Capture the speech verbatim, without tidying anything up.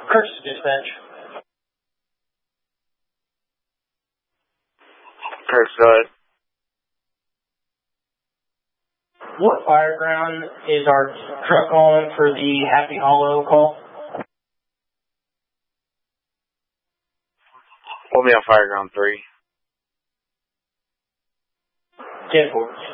Curtis dispatch. Curtis, go ahead. What fire ground is our truck on for the Happy Hollow call? Pull me on fire ground three. ten four.